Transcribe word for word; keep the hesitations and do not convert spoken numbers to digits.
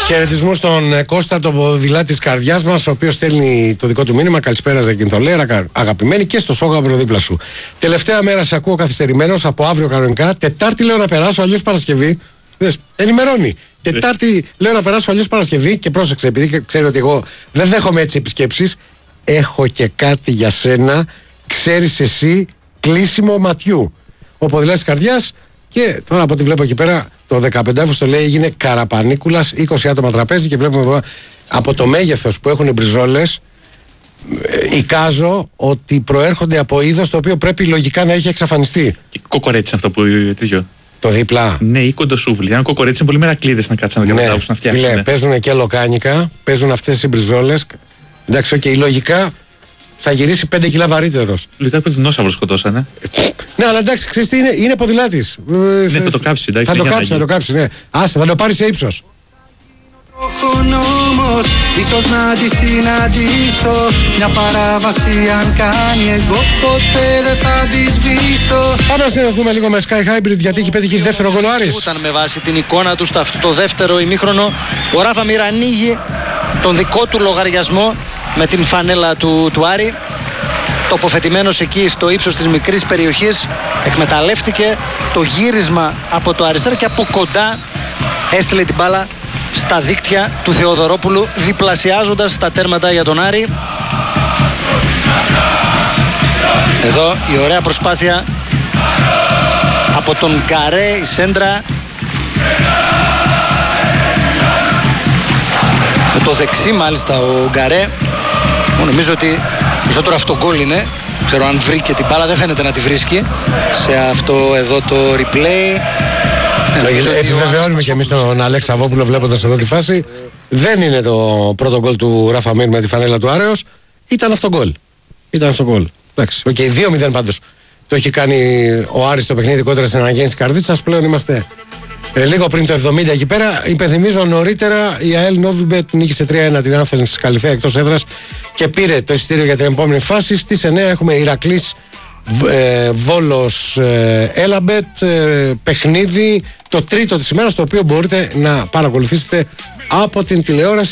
Χαιρετισμού στον Κώστα, το ποδηλάτη τη καρδιά μα, ο οποίο στέλνει το δικό του μήνυμα. Καλησπέρα, Ζακυνθολέρα, αγαπημένη, και στο Σόγαμπρο δίπλα σου. Τελευταία μέρα σε ακούω καθυστερημένο από αύριο κανονικά. Τετάρτη λέω να περάσω, αλλιώ Παρασκευή. Δες, ενημερώνει. Τετάρτη λέω να περάσω, αλλιώ Παρασκευή. Και πρόσεξε, επειδή ξέρει ότι εγώ δεν δέχομαι έτσι επισκέψεις, έχω και κάτι για σένα. Ξέρεις εσύ, κλείσιμο ματιού. Ο ποδηλάτης της καρδιάς. Και τώρα από ό,τι βλέπω εκεί πέρα, το δεκαπεντάφουστο λέει έγινε Καραπανίκουλας, είκοσι άτομα τραπέζι, και βλέπουμε εδώ από το μέγεθος που έχουν οι μπριζόλες, ε, εικάζω ότι προέρχονται από είδος το οποίο πρέπει λογικά να έχει εξαφανιστεί. Και κοκορέτσι αυτό που τέτοιο. Το δίπλα. Ναι, ή κοντοσούβλι. Αν κοκορέτσι είναι πολύ μερακλείδες να κάτσουν να διαβάσουν, να φτιάξουν. Ναι, παίζουν και λοκάνικα, παίζουν αυτές οι μπριζόλες. Εντάξει, okay, λογικά θα γυρίσει πέντε κιλά βαρύτερος. Λογικά που την νόσαυρο σκοτώσανε. Ναι, αλλά εντάξει, ξέρεις τι είναι, είναι ποδηλάτης. Ναι, θα το κάψει, εντάξει. Θα το κάψει, θα το κάψει, ναι. Άσε, θα το πάρει σε ύψος. Όμως, ίσως να τη συναντήσω. Μια παράβαση αν κάνει, εγώ ποτέ δεν θα τη σβήσω. Πάμε να συνδεθούμε λίγο με Sky Hybrid, γιατί έχει πετύχει δεύτερο γκολ ο Άρης. Ήταν με βάση την εικόνα του στο αυτό το δεύτερο ημίχρονο. Ο Ράφα Μίρα ανοίγει τον δικό του λογαριασμό με την φανέλα του, του Άρη. Τοποθετημένος εκεί στο ύψος της μικρής περιοχής, εκμεταλλεύτηκε το γύρισμα από το αριστερό και από κοντά έστειλε την μπάλα στα δίκτυα του Θεοδωρόπουλου, διπλασιάζοντας τα τέρματα για τον Άρη. Εδώ η ωραία προσπάθεια από τον Γκαρέ, η σέντρα με το δεξί μάλιστα ο Γκαρέ. Νομίζω ότι περισσότερο αυτό γκολ είναι. Ξέρω αν βρήκε την μπάλα, δεν φαίνεται να τη βρίσκει σε αυτό εδώ το replay. Επιβεβαιώνουμε και εμείς τον Αλέξη Αβόπουλο βλέποντας εδώ τη φάση. Δεν είναι το πρώτο γκολ του Ράφα Μίρ με τη φανέλα του Άρεος. Ήταν αυτό γκολ. Ήταν αυτό γκολ. Εντάξει, οκ, δύο μηδέν πάντως. Το έχει κάνει ο Άρης το παιχνίδι κόντρα στην αναγέννηση Καρδίτσας. Πλέον είμαστε ε, λίγο πριν το εβδομήντα εκεί πέρα. Υπενθυμίζω νωρίτερα η ΑΕΛ Νόβιμπετ νίκησε τρία ένα την Άνθενς Καλυθέα εκτός έδρας και πήρε το εισιτήριο για την επόμενη φάση. Στις εννιά έχουμε Ηρακλής ε, Βόλος ε, Έλαμπετ, ε, παιχνίδι το τρίτο της ημέρας, το οποίο μπορείτε να παρακολουθήσετε από την τηλεόραση.